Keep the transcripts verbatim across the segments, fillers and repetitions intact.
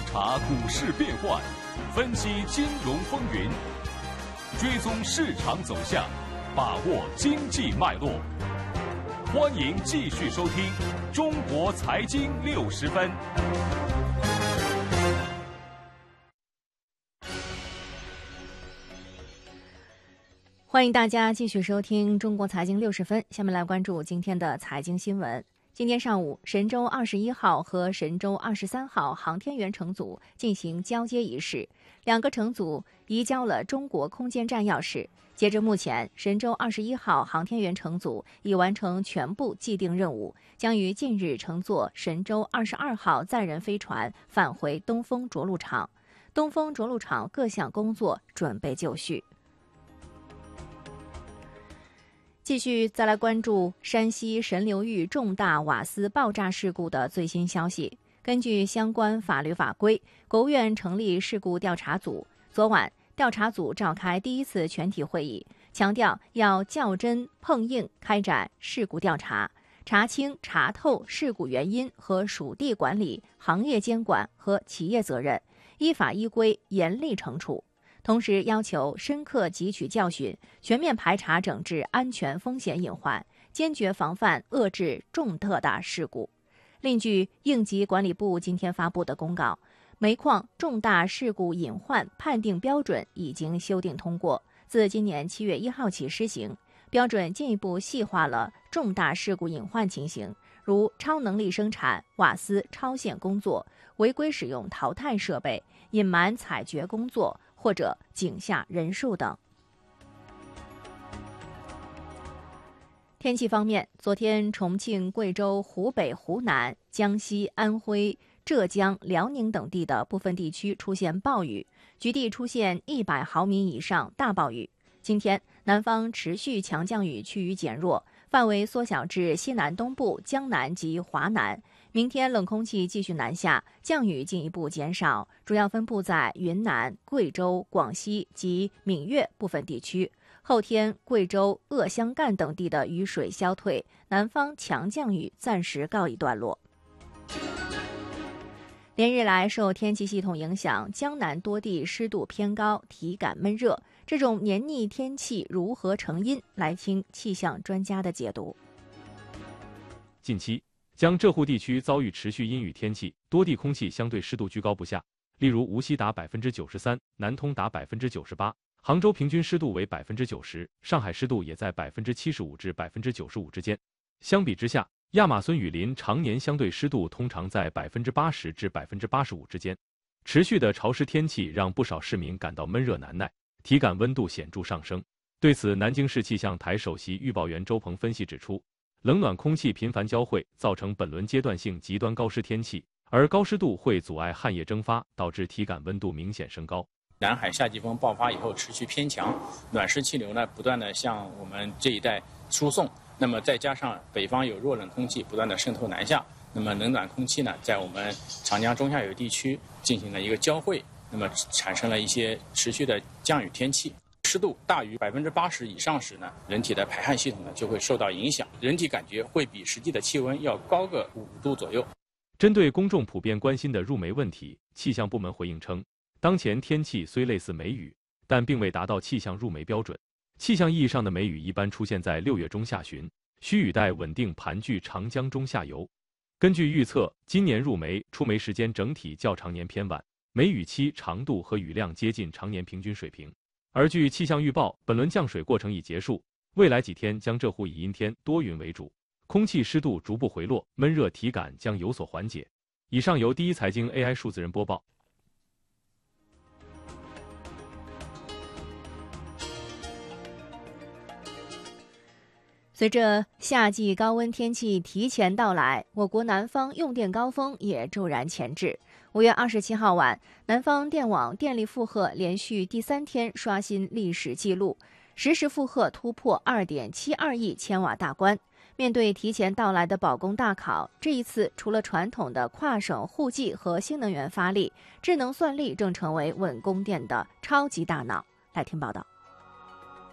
察股市变幻，分析金融风云，追踪市场走向，把握经济脉络。欢迎继续收听《中国财经六十分》。 欢迎大家继续收听《中国财经六十分》，下面来关注今天的财经新闻。今天上午，神舟二十一号和神舟二十三号航天员乘组进行交接仪式，两个乘组移交了中国空间站钥匙。截至目前，神舟二十一号航天员乘组已完成全部既定任务，将于近日乘坐神舟二十二号载人飞船返回东风着陆场。东风着陆场各项工作准备就绪。继续再来关注山西神流域重大瓦斯爆炸事故的最新消息。根据相关法律法规，国务院成立事故调查组。昨晚，调查组召开第一次全体会议，强调要较真碰硬开展事故调查，查清查透事故原因和属地管理、行业监管和企业责任，依法依规严厉惩处。同时要求深刻汲取教训，全面排查整治安全风险隐患，坚决防范遏制重特大事故。另据应急管理部今天发布的公告，煤矿重大事故隐患判定标准已经修订通过，自今年七月一号起施行。标准进一步细化了重大事故隐患情形，如超能力生产、瓦斯超限工作、违规使用淘汰设备、隐瞒采掘工作或者井下人数等。天气方面，昨天重庆、贵州、湖北、湖南、江西、安徽、浙江、辽宁等地的部分地区出现暴雨，局地出现一百毫米以上大暴雨。今天，南方持续强降雨趋于减弱，范围缩小至西南东部、江南及华南。明天冷空气继续南下，降雨进一步减少，主要分布在云南、贵州、广西及闽粤部分地区。后天，贵州、鄂湘赣等地的雨水消退，南方强降雨暂时告一段落。连日来，受天气系统影响，江南多地湿度偏高，体感闷热。这种黏腻天气如何成因？来听气象专家的解读。 近期，江浙沪地区遭遇持续阴雨天气，多地空气相对湿度居高不下。例如，无锡达百分之九十三，南通达百分之九十八，杭州平均湿度为百分之九十，上海湿度也在百分之七十五至百分之九十五之间。相比之下，亚马孙雨林常年相对湿度通常在百分之八十至百分之八十五之间。持续的潮湿天气让不少市民感到闷热难耐，体感温度显著上升。对此，南京市气象台首席预报员周鹏分析指出，冷暖空气频繁交汇，造成本轮阶段性极端高湿天气，而高湿度会阻碍汗液蒸发，导致体感温度明显升高。 南海夏季风爆发以后持续偏强，暖湿气流呢不断的向我们这一带输送，那么再加上北方有弱冷空气不断的渗透南下，那么冷暖空气呢在我们长江中下游地区进行了一个交汇，那么产生了一些持续的降雨天气。湿度大于百分之八十以上时呢，人体的排汗系统呢就会受到影响，人体感觉会比实际的气温要高个五度左右。 针对公众普遍关心的入梅问题，气象部门回应称，当前天气虽类似梅雨，但并未达到气象入梅标准。气象意义上的梅雨一般出现在六月中下旬，需雨带稳定盘踞长江中下游。根据预测，今年入梅出梅时间整体较常年偏晚，梅雨期长度和雨量接近常年平均水平。而据气象预报，本轮降水过程已结束，未来几天江浙沪以阴天多云为主，空气湿度逐步回落，闷热体感将有所缓解。以上由第一财经 A I 数字人播报。 随着夏季高温天气提前到来，我国南方用电高峰也骤然前至。五月二十七号晚，南方电网电力负荷连续第三天刷新历史纪录，实时负荷突破 二点七二亿千瓦大关。面对提前到来的保供大考，这一次除了传统的跨省互济和新能源发力，智能算力正成为稳供电的超级大脑。来听报道。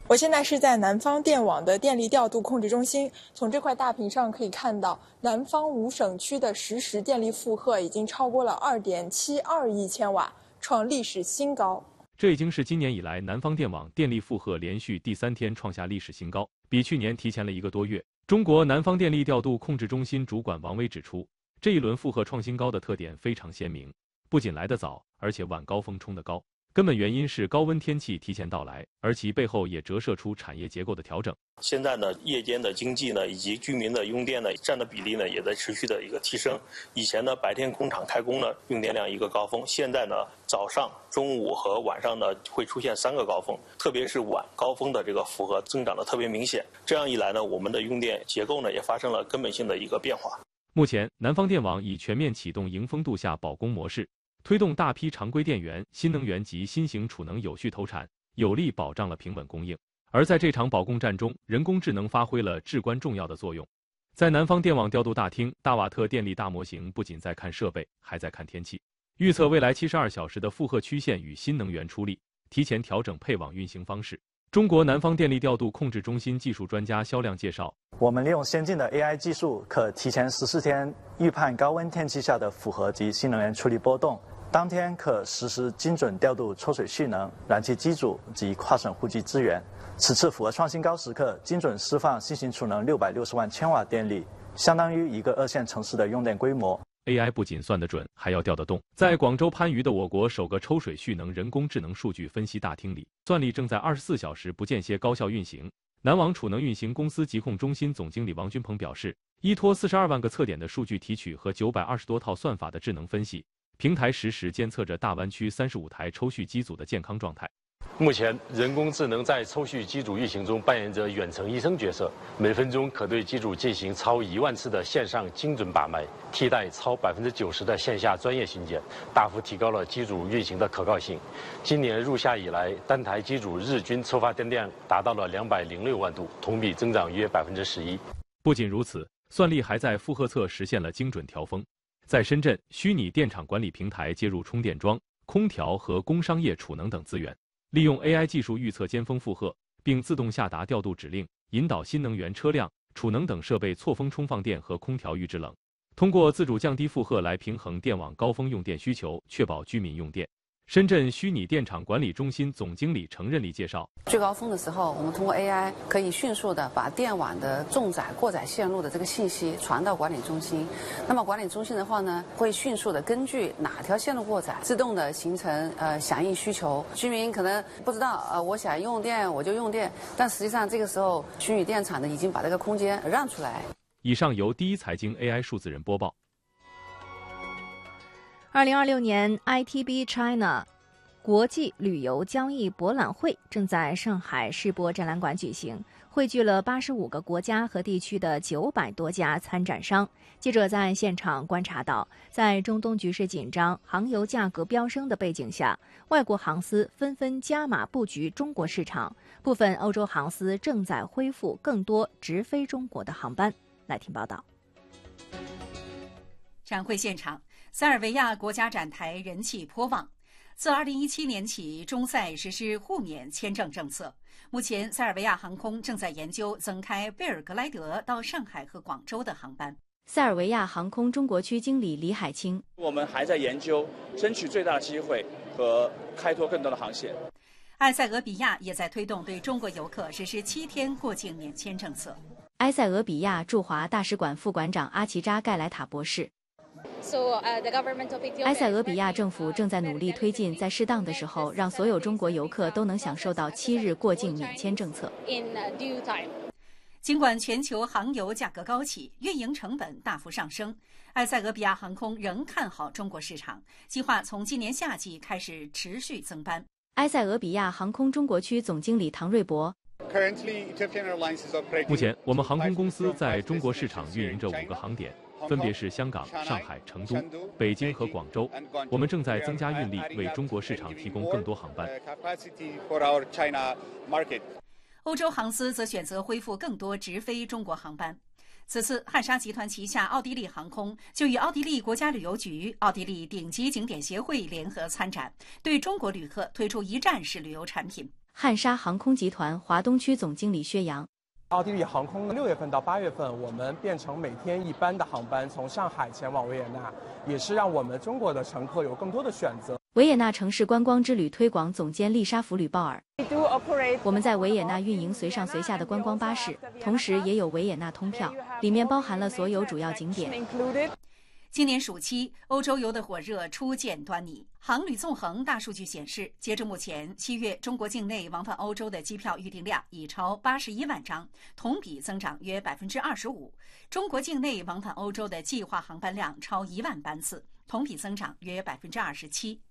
我现在是在南方电网的电力调度控制中心，从这块大屏上可以看到，南方五省区的实时电力负荷已经超过了 二点七二亿千瓦，创历史新高。 这已经是今年以来南方电网电力负荷连续第三天创下历史新高，比去年提前了一个多月。中国南方电力调度控制中心主管王威指出，这一轮负荷创新高的特点非常鲜明，不仅来得早，而且晚高峰冲得高。根本原因是高温天气提前到来，而其背后也折射出产业结构的调整。 现在呢，夜间的经济呢，以及居民的用电呢，占的比例呢，也在持续的一个提升。以前呢，白天工厂开工呢，用电量一个高峰，现在呢，早上、中午和晚上呢，会出现三个高峰，特别是晚高峰的这个负荷增长的特别明显。这样一来呢，我们的用电结构呢，也发生了根本性的一个变化。 目前，南方电网已全面启动迎风度夏保供模式。推动大批常规电源、新能源及新型储能有序投产，有力保障了平稳供应。而在这场保供战中，人工智能发挥了至关重要的作用。在南方电网调度大厅，大瓦特电力大模型不仅在看设备，还在看天气，预测未来七十二小时的负荷曲线与新能源出力，提前调整配网运行方式。中国南方电力调度控制中心技术专家肖亮介绍， 我们利用先进的 A I 技术，可提前十四天预判高温天气下的负荷及新能源出力波动，当天可实时精准调度抽水蓄能、燃气机组及跨省户籍资源。此次负荷创新高时刻，精准释放新型储能六百六十万千瓦电力，相当于一个二线城市的用电规模。 A I 不仅算得准，还要调得动。在广州番禺的我国首个抽水蓄能人工智能数据分析大厅里，算力正在二十四小时不间歇高效运行。南网储能运行公司疾控中心总经理王军鹏表示，依托四十二万个测点的数据提取和九百二十多套算法的智能分析，平台实时监测着大湾区三十五台抽蓄机组的健康状态。 目前，人工智能在抽蓄机组运行中扮演着远程医生角色，每分钟可对机组进行超一万次的线上精准把脉，替代超百分之九十的线下专业巡检，大幅提高了机组运行的可靠性。今年入夏以来，单台机组日均抽发电量达到了两百零六万度，同比增长约百分之十一。 不仅如此，算力还在负荷侧实现了精准调峰。在深圳，虚拟电厂管理平台接入充电桩、空调和工商业储能等资源。利用 A I 技术预测尖峰负荷，并自动下达调度指令，引导新能源车辆、储能等设备错峰充放电和空调预制冷，通过自主降低负荷来平衡电网高峰用电需求，确保居民用电。深圳虚拟电厂管理中心总经理程任力介绍， 最高峰的时候，我们通过 A I 可以迅速的把电网的重载、过载线路的这个信息传到管理中心。那么管理中心的话呢，会迅速的根据哪条线路过载，自动的形成呃响应需求。居民可能不知道，呃，我想用电我就用电，但实际上这个时候虚拟电厂呢已经把这个空间让出来。 以上由第一财经 A I 数字人播报。 二零二六年 I T B China 国际旅游交易博览会正在上海世博展览馆举行，汇聚了八十五个国家和地区的九百多家参展商。记者在现场观察到，在中东局势紧张、航油价格飙升的背景下，外国航司纷纷加码布局中国市场，部分欧洲航司正在恢复更多直飞中国的航班。来听报道。 展会现场，塞尔维亚国家展台人气颇旺。自二零一七年起，中塞实施互免签证政策。目前，塞尔维亚航空正在研究增开贝尔格莱德到上海和广州的航班。 塞尔维亚航空中国区经理李海清： 我们还在研究，争取最大的机会和开拓更多的航线。 埃塞俄比亚也在推动对中国游客实施七天过境免签政策。 埃塞俄比亚驻华大使馆副馆长阿奇扎盖莱塔博士。埃塞俄比亚政府正在努力推进，在适当的时候，让所有中国游客都能享受到七日过境免签政策。 尽管全球航油价格高企，运营成本大幅上升，埃塞俄比亚航空仍看好中国市场，计划从今年夏季开始持续增班。 埃塞俄比亚航空中国区总经理唐瑞博： 目前，我们航空公司在中国市场运营着五个航点。分别是香港、上海、成都、北京和广州。我们正在增加运力，为中国市场提供更多航班。 欧洲航司则选择恢复更多直飞中国航班。此次汉莎集团旗下奥地利航空就与奥地利国家旅游局、奥地利顶级景点协会联合参展，对中国旅客推出一站式旅游产品。 汉莎航空集团华东区总经理薛洋。 奥地利航空六月份到八月份，我们变成每天一班的航班从上海前往维也纳，也是让我们中国的乘客有更多的选择。 维也纳城市观光之旅推广总监丽莎·弗吕鲍尔：我们在维也纳运营随上随下的观光巴士，同时也有维也纳通票，里面包含了所有主要景点。 今年暑期，欧洲游的火热初见端倪。航旅纵横大数据显示，截至目前，七月中国境内往返欧洲的机票预订量已超八十一万张，同比增长约百分之二十五。中国境内往返欧洲的计划航班量超一万班次，同比增长约百分之二十七。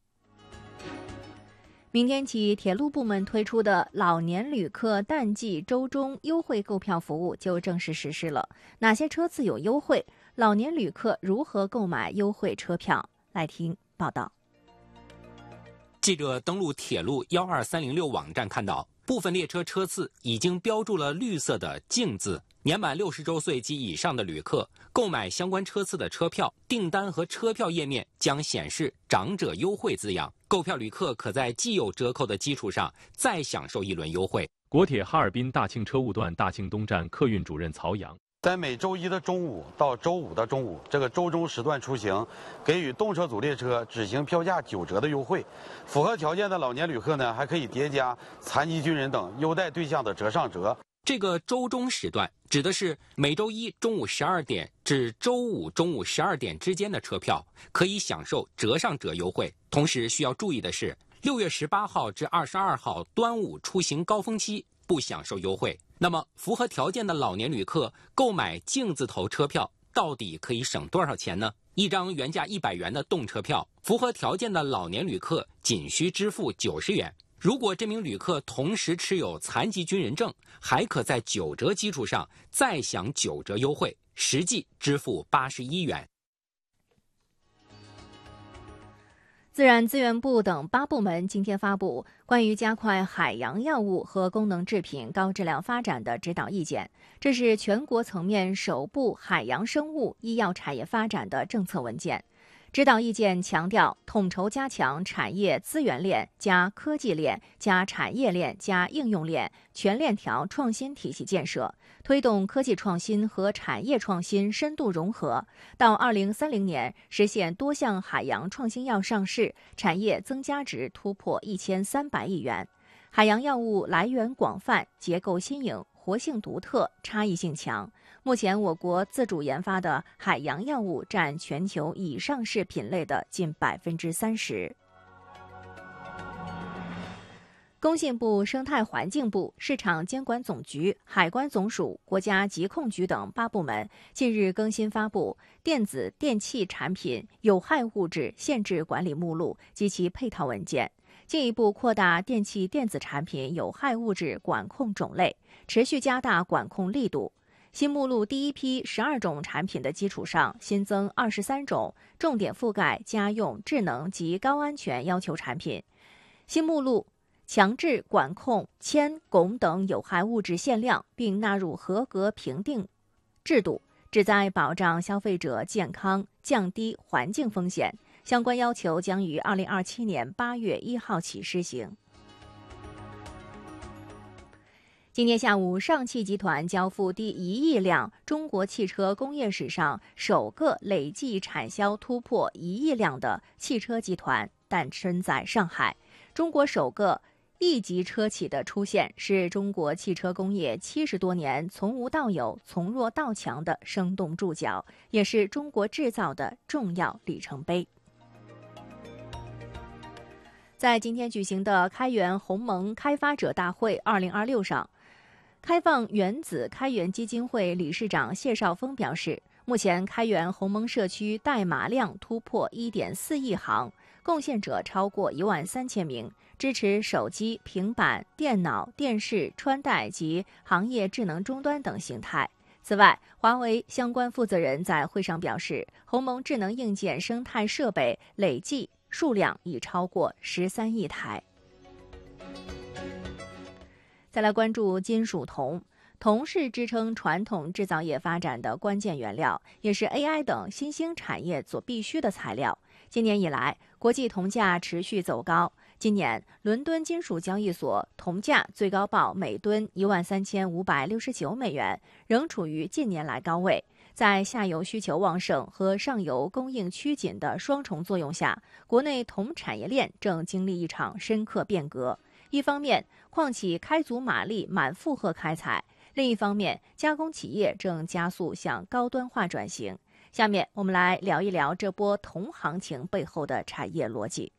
明天起，铁路部门推出的老年旅客淡季周中优惠购票服务就正式实施了。哪些车次有优惠？老年旅客如何购买优惠车票？来听报道。 记者登录铁路一二三零六网站看到，部分列车车次已经标注了绿色的净字。年满六十周岁及以上的旅客购买相关车次的车票订单和车票页面将显示长者优惠字样，购票旅客可在既有折扣的基础上再享受一轮优惠。 国铁哈尔滨大庆车务段大庆东站客运主任曹阳， 在每周一的中午到周五的中午这个周中时段出行，给予动车组列车只行票价九折的优惠。符合条件的老年旅客呢，还可以叠加残疾军人等优待对象的折上折。 这个周中时段指的是每周一中午十二点至周五中午十二点之间的车票，可以享受折上折优惠。同时需要注意的是，六月十八号至二十二号端午出行高峰期不享受优惠。那么，符合条件的老年旅客购买净字头车票，到底可以省多少钱呢？一张原价一百元的动车票，符合条件的老年旅客仅需支付九十元。如果这名旅客同时持有残疾军人证，还可在九折基础上再享九折优惠，实际支付八十一元。 自然资源部等八部门今天发布关于加快海洋药物和功能制品高质量发展的指导意见，这是全国层面首部海洋生物医药产业发展的政策文件。指导意见强调，统筹加强产业资源链加科技链加产业链加应用链全链条创新体系建设，推动科技创新和产业创新深度融合，到二零三零年实现多项海洋创新药上市，产业增加值突破一千三百亿元。海洋药物来源广泛，结构新颖，活性独特，差异性强。目前，我国自主研发的海洋药物占全球已上市品类的近百分之三十。工信部、生态环境部、市场监管总局、海关总署、国家疾控局等八部门近日更新发布电子电器产品有害物质限制管理目录及其配套文件，进一步扩大电器电子产品有害物质管控种类，持续加大管控力度。新目录第一批十二种产品的基础上，新增二十三种重点覆盖家用、智能及高安全要求产品。新目录强制管控铅、汞等有害物质限量，并纳入合格评定制度，旨在保障消费者健康，降低环境风险。相关要求将于二零二七年八月一号起施行。今天下午，上汽集团交付第一亿辆中国汽车工业史上首个累计产销突破一亿辆的汽车集团诞生在上海。中国首个 E 级车企的出现，是中国汽车工业七十多年从无到有、从弱到强的生动注脚，也是中国制造的重要里程碑。在今天举行的开源鸿蒙开发者大会二零二六上，开放原子开源基金会理事长谢少峰表示，目前开源鸿蒙社区代码量突破 一点四亿行，贡献者超过一万三千名，支持手机、平板、电脑、电视、穿戴及行业智能终端等形态。此外，华为相关负责人在会上表示，鸿蒙智能硬件生态设备累计数量已超过十三亿台。再来关注金属铜，铜是支撑传统制造业发展的关键原料，也是 A I 等新兴产业所必需的材料。今年以来，国际铜价持续走高， 今年伦敦金属交易所铜价最高报每吨一万三千五百六十九美元，仍处于近年来高位。在下游需求旺盛和上游供应趋紧的双重作用下，国内铜产业链正经历一场深刻变革。一方面，矿企开足马力满负荷开采；另一方面，加工企业正加速向高端化转型。下面我们来聊一聊这波铜行情背后的产业逻辑。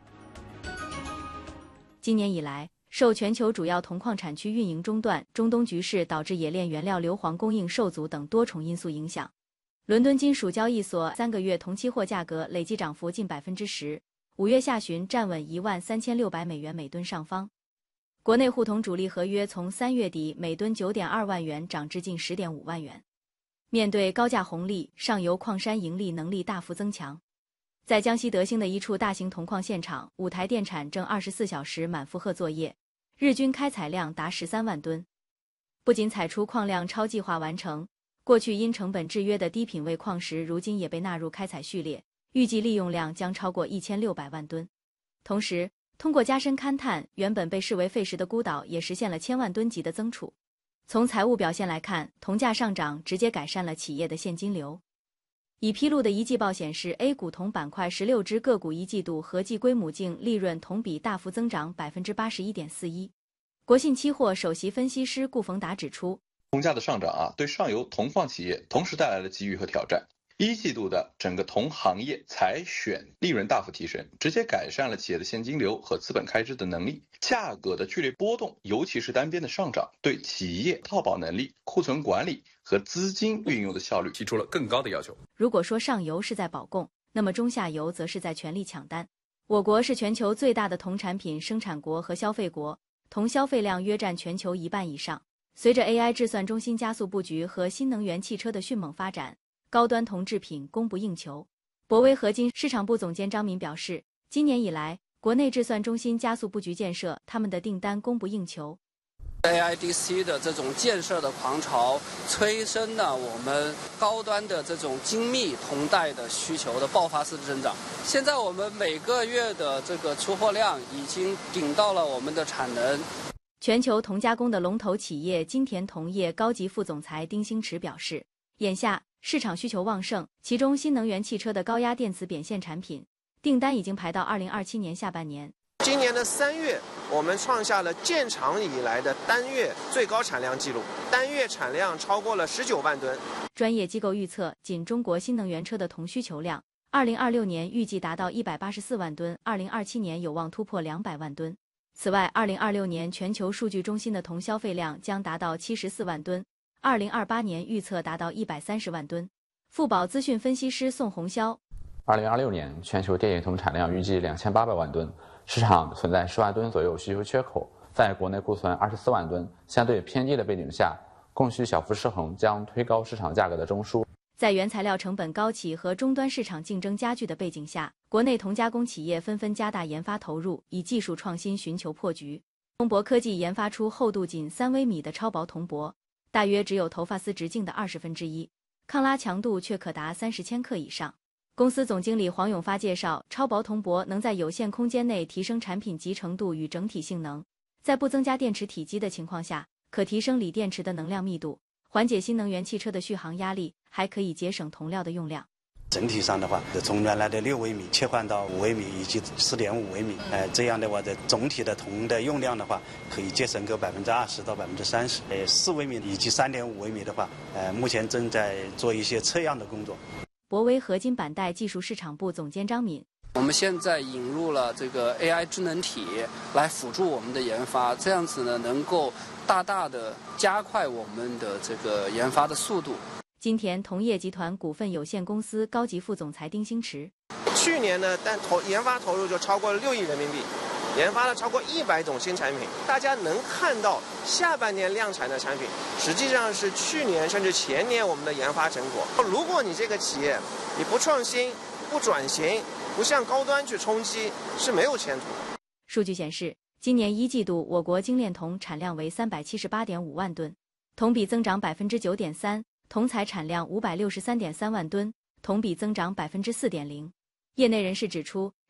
今年以来，受全球主要铜矿产区运营中断、中东局势导致冶炼原料硫磺供应受阻等多重因素影响，伦敦金属交易所三个月铜期货价格累计涨幅近百分之十，五月下旬站稳一万三千六百美元每吨上方。国内沪铜主力合约从三月底每吨九点二万元涨至近十点五万元。面对高价红利，上游矿山盈利能力大幅增强。在江西德兴的一处大型铜矿现场，五台电铲正二十四小时满负荷作业，日均开采量达十三万吨。不仅采出矿量超计划完成，过去因成本制约的低品位矿石如今也被纳入开采序列，预计利用量将超过一千六百万吨。同时，通过加深勘探，原本被视为废石的孤岛也实现了千万吨级的增储。从财务表现来看，铜价上涨直接改善了企业的现金流。已披露的一季报显示 ，A 股铜板块十六只个股一季度合计归母净利润同比大幅增长 百分之八十一点四一。国信期货首席分析师顾逢达指出， 铜价的上涨啊，对上游铜矿企业同时带来了机遇和挑战。一季度的整个铜行业采选利润大幅提升，直接改善了企业的现金流和资本开支的能力。价格的剧烈波动，尤其是单边的上涨，对企业套保能力、库存管理和资金运用的效率提出了更高的要求。 如果说上游是在保供，那么中下游则是在全力抢单。我国是全球最大的铜产品生产国和消费国，铜消费量约占全球一半以上。随着 A I 制算中心加速布局和新能源汽车的迅猛发展，高端铜制品供不应求。博威合金市场部总监张敏表示，今年以来，国内制算中心加速布局建设，他们的订单供不应求。 A I D C 的这种建设的狂潮，催生了我们高端的这种精密铜带的需求的爆发式的增长。现在我们每个月的这个出货量已经顶到了我们的产能。 全球铜加工的龙头企业金田铜业高级副总裁丁兴池表示，眼下市场需求旺盛，其中新能源汽车的高压电磁扁线产品订单已经排到二零二七年下半年。 今年的三月，我们创下了建厂以来的单月最高产量记录，单月产量超过了十九万吨。 专业机构预测，仅中国新能源车的铜需求量，二零二六年预计达到一百八十四万吨，二零二七年有望突破两百万吨。此外，二零二六年全球数据中心的铜消费量将达到七十四万吨，二零二八年预测达到一百三十万吨。富宝资讯分析师宋红霄， 二零二六年全球电冶铜产量预计两千八百万吨，市场存在十万吨左右需求缺口，在国内库存二十四万吨相对偏低的背景下，供需小幅失衡将推高市场价格的中枢。 在原材料成本高企和终端市场竞争加剧的背景下，国内铜加工企业纷纷加大研发投入，以技术创新寻求破局。铜箔科技研发出厚度仅三微米的超薄铜箔，大约只有头发丝直径的二十分之一，抗拉强度却可达三十千克以上。公司总经理黄永发介绍，超薄铜箔能在有限空间内提升产品集成度与整体性能，在不增加电池体积的情况下，可提升锂电池的能量密度，缓解新能源汽车的续航压力，还可以节省铜料的用量。 整体上的话，从原来的六微米切换到五微米以及四点五微米，呃，这样的话的总体的铜的用量的话，可以节省个百分之二十到百分之三十。呃，四微米以及三点五微米的话，呃，目前正在做一些测样的工作。 博威合金板带技术市场部总监张敏， 我们现在引入了这个 A I 智能体来辅助我们的研发，这样子呢，能够大大的加快我们的这个研发的速度。 金田铜业集团股份有限公司高级副总裁丁兴池， 去年呢，但投研发投入就超过了六亿人民币，研发了超过一百种新产品。大家能看到下半年量产的产品，实际上是去年甚至前年我们的研发成果。如果你这个企业你不创新、不转型、不向高端去冲击，是没有前途的。 数据显示，今年一季度我国精炼铜产量为三百七十八点五万吨，同比增长百分之九点三。铜材产量五百六十三点三万吨，同比增长百分之四点零。业内人士指出，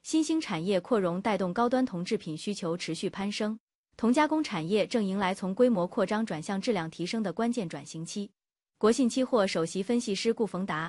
新兴产业扩容带动高端铜制品需求持续攀升，铜加工产业正迎来从规模扩张转向质量提升的关键转型期。国信期货首席分析师顾逢达